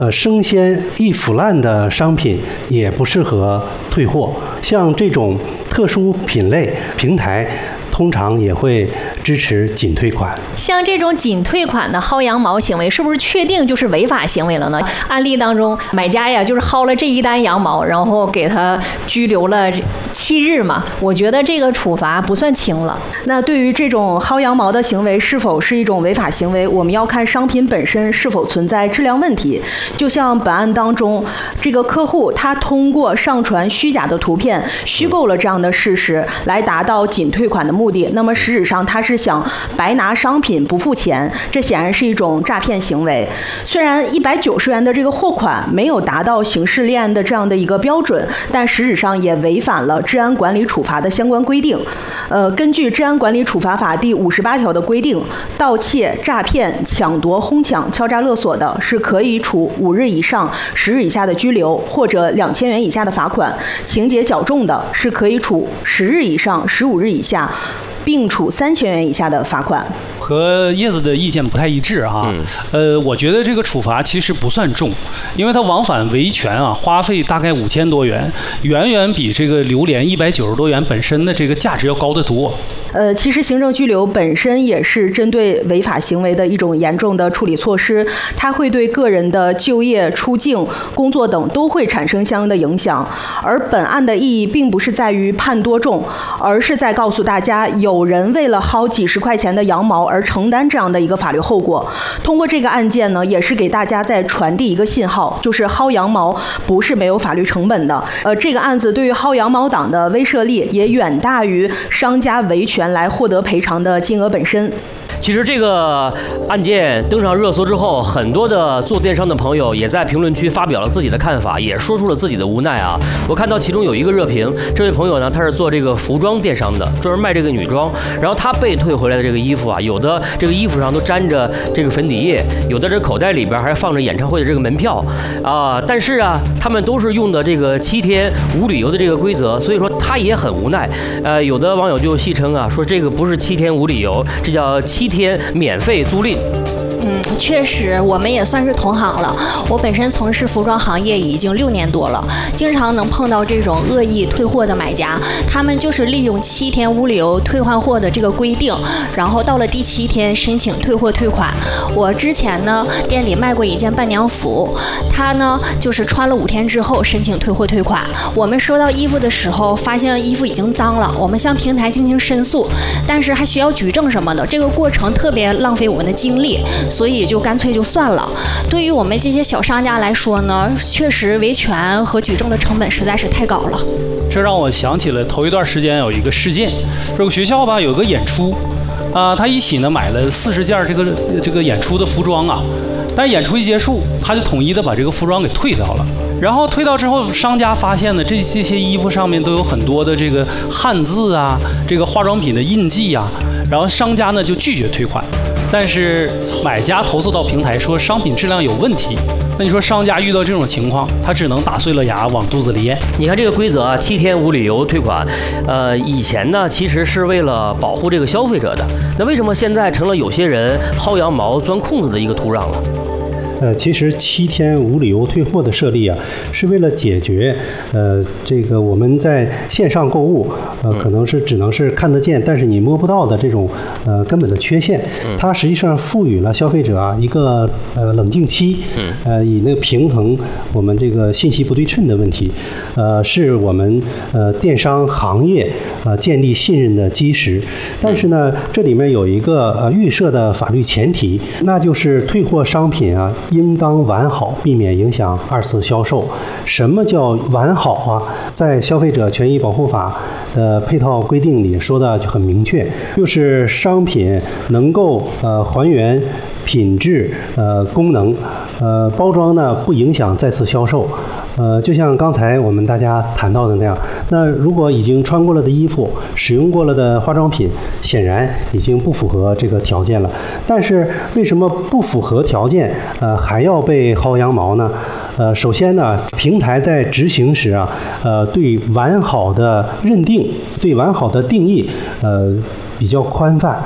生鲜易腐烂的商品也不适合退货。像这种特殊品类，平台通常也会支持仅退款。 像这种仅退款的薅羊毛行为，是不是确定就是违法行为了呢？案例当中，买家呀就是薅了这一单羊毛，然后给他拘留了7日嘛。我觉得这个处罚不算轻了。 那对于这种薅羊毛的行为是否是一种违法行为，我们要看商品本身是否存在质量问题。就像本案当中，这个客户他通过上传虚假的图片，虚构了这样的事实，来达到仅退款的目的。那么实质上他是想白拿商品不付钱，这显然是一种诈骗行为。虽然190元的这个货款没有达到刑事立案的这样的一个标准，但实质上也违反了治安管理处罚的相关规定。根据治安管理处罚法第58条的规定，盗窃、诈骗、抢夺、哄抢、敲诈勒索的，是可以处5日以上10日以下的拘留，或者2000元以下的罚款；情节较重的，是可以处10日以上15日以下，并处3000元以下的罚款。 和叶子的意见不太一致啊。我觉得这个处罚其实不算重，因为它往返维权啊，花费大概5000多元，远远比这个榴莲190多元本身的这个价值要高得多。 其实行政拘留本身也是针对违法行为的一种严重的处理措施，它会对个人的就业、出境、工作等都会产生相应的影响。而本案的意义并不是在于判多重，而是在告诉大家，有人为了薅几十块钱的羊毛而承担这样的一个法律后果。通过这个案件呢，也是给大家在传递一个信号，就是薅羊毛不是没有法律成本的。这个案子对于薅羊毛党的威慑力也远大于商家维权来获得赔偿的金额本身。 其实这个案件登上热搜之后，很多的做电商的朋友也在评论区发表了自己的看法，也说出了自己的无奈啊。我看到其中有一个热评，这位朋友呢，他是做这个服装电商的，专门卖这个女装，然后他被退回来的这个衣服啊，有的这个衣服上都沾着这个粉底液，有的这口袋里边还放着演唱会的这个门票啊，但是啊，他们都是用的这个7天无理由的这个规则，所以说他也很无奈。有的网友就戏称啊，说这个不是7天无理由，这叫7天免费租赁。 确实，我们也算是同行了。我本身从事服装行业已经6年多了，经常能碰到这种恶意退货的买家，他们就是利用7天无理由退换货的这个规定，然后到了第7天申请退货退款。我之前呢店里卖过一件伴娘服，他呢就是穿了5天之后申请退货退款。我们收到衣服的时候，发现衣服已经脏了，我们向平台进行申诉，但是还需要举证什么的，这个过程特别浪费我们的精力，所以就干脆就算了。对于我们这些小商家来说呢，确实维权和举证的成本实在是太高了。 这让我想起了头一段时间有一个事件，这个学校吧有个演出，他一起呢买了40件这个演出的服装啊，但是演出一结束，他就统一的把这个服装给退掉了。然后退掉之后，商家发现呢，这些衣服上面都有很多的这个汉字啊，这个化妆品的印记啊，然后商家呢就拒绝退款。但是买家投诉到平台说商品质量有问题，那你说商家遇到这种情况，他只能打碎了牙往肚子里咽。 你看这个规则啊，7天无理由退款，以前呢其实是为了保护这个消费者的，那为什么现在成了有些人薅羊毛钻空子的一个土壤了？ 其实7天无理由退货的设立啊，是为了解决这个我们在线上购物可能是只能是看得见，但是你摸不到的这种根本的缺陷。它实际上赋予了消费者啊一个冷静期，以那个平衡我们这个信息不对称的问题，是我们电商行业建立信任的基石。但是呢，这里面有一个预设的法律前提，那就是退货商品啊应当完好，避免影响2次销售。什么叫完好啊？在消费者权益保护法的配套规定里说的就很明确，就是商品能够还原品质、功能，包装呢不影响再次销售。就像刚才我们大家谈到的那样，那如果已经穿过了的衣服、使用过了的化妆品，显然已经不符合这个条件了。但是为什么不符合条件，还要被薅羊毛呢？首先呢，平台在执行时啊，对完好的认定、对完好的定义，比较宽泛。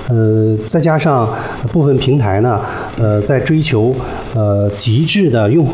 再加上部分平台呢，在追求极致的用户